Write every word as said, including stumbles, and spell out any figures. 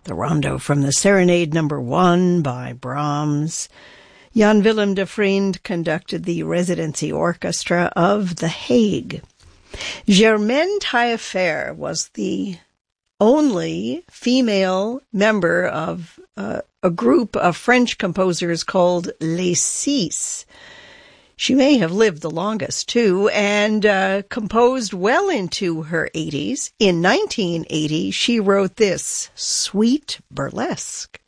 The rondo from the Serenade Number One by Brahms. Jan Willem de Vriend conducted the residency orchestra of The Hague. Germaine Taillefer was the only female member of uh, a group of French composers called Les Six. She may have lived the longest, too, and uh, composed well into her eighties. In nineteen eighty, she wrote this, Sweet Burlesque.